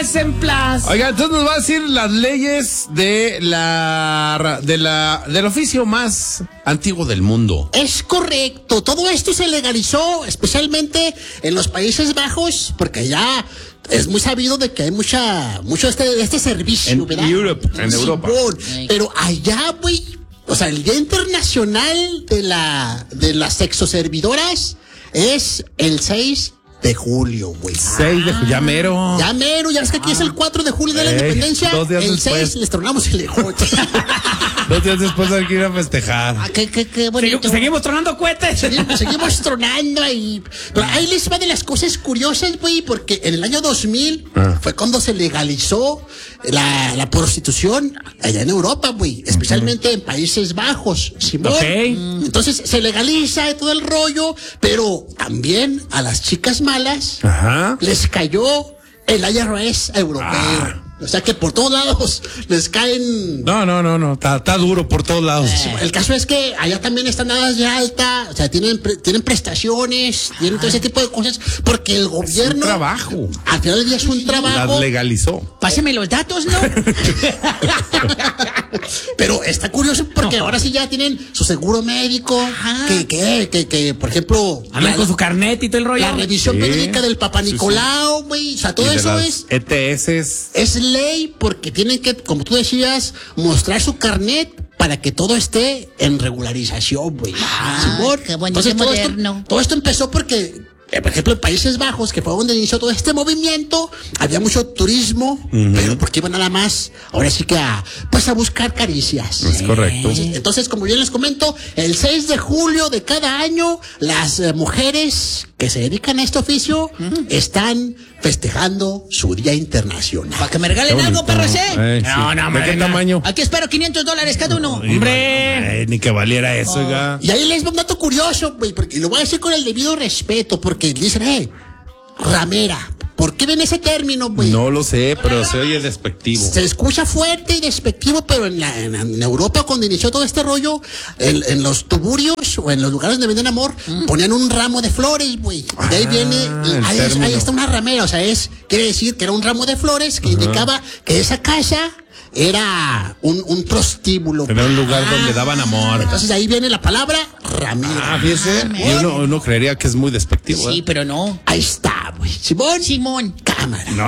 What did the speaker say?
Desenplaza. Oiga, entonces nos va a decir las leyes del oficio más antiguo del mundo. Es correcto, todo esto se legalizó especialmente en los Países Bajos, porque allá es muy sabido de que hay mucho de este servicio, En ¿verdad? Europa. Pero allá, güey, o sea, el Día Internacional de las Sexoservidoras es el 6 de julio, güey. 6 de julio, ya mero. Ya mero, ya ves que aquí es el 4 de julio de la independencia. 2 días el después. 6 les tronamos el ejote. 2 días después hay que ir a festejar. Qué bonito. Seguimos tronando cohetes. Seguimos tronando ahí. Pero ahí les va de las cosas curiosas, güey, porque en el año 2000 fue cuando se legalizó la prostitución allá en Europa, güey, especialmente en Países Bajos, Simón. Okay. Entonces se legaliza todo el rollo, pero también a las chicas malas les cayó el IRS europeo. O sea que por todos lados les caen. No. Está duro por todos lados. El caso es que allá también están dadas de alta, o sea, tienen prestaciones, tienen todo ese tipo de cosas, porque el gobierno. Es un trabajo. Al final del día es un trabajo. Las legalizó. Páseme los datos, ¿no? Pero está curioso porque ahora sí ya tienen su seguro médico, que por ejemplo. Andan con su carnet y todo el rollo. La revisión médica del Papá Nicolau, güey. O sea, todo eso es. ETS. Es ley porque tienen que, como tú decías, mostrar su carnet para que todo esté en regularización, güey. Qué bonito, Entonces, moderno. todo esto empezó porque, por ejemplo, en Países Bajos, que fue donde inició todo este movimiento, había mucho turismo, pero porque iban nada más, ahora sí que a buscar caricias. Es correcto. Entonces, como bien les comento, el 6 de julio de cada año, las mujeres que se dedican a este oficio están festejando su Día Internacional. Para que me regalen algo, perro ese. No, ¿De qué tamaño? Aquí espero $500 cada uno. Hombre. Ni que valiera eso, oiga. Y ahí les va un dato curioso, güey, porque lo voy a decir con el debido respeto, porque dicen, ramera. ¿Por qué ven ese término, güey? No lo sé, pero se oye despectivo. Se escucha fuerte y despectivo, pero en Europa, cuando inició todo este rollo, en los tuburios o en los lugares donde venden amor, ponían un ramo de flores, güey. De ahí viene, ahí está una ramera, o sea, quiere decir que era un ramo de flores que indicaba que esa casa era un prostíbulo. Era un lugar donde daban amor. Entonces ahí viene la palabra ramera. Fíjese, y uno creería que es muy despectivo. Sí, pero no. Ahí está, güey. Simón. Simón. Cámara. No,